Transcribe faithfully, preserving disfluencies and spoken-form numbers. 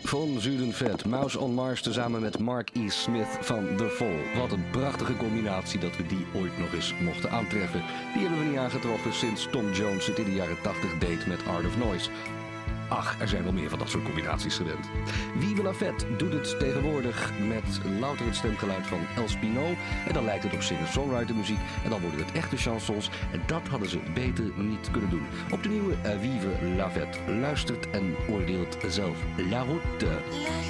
Von Zuidenvet, Mouse on Mars tezamen met Mark E. Smith van The Fall. Wat een prachtige combinatie dat we die ooit nog eens mochten aantreffen. Die hebben we niet aangetroffen sinds Tom Jones het in de jaren tachtig deed met Art of Noise. Ach, er zijn wel meer van dat soort combinaties gewend. Vive la Fête doet het tegenwoordig met louter het stemgeluid van Els Pinot. En dan lijkt het op singer-songwriter muziek. En dan worden het echte chansons. En dat hadden ze beter niet kunnen doen. Op de nieuwe Vive la Fête. Luistert en oordeelt zelf. La Route.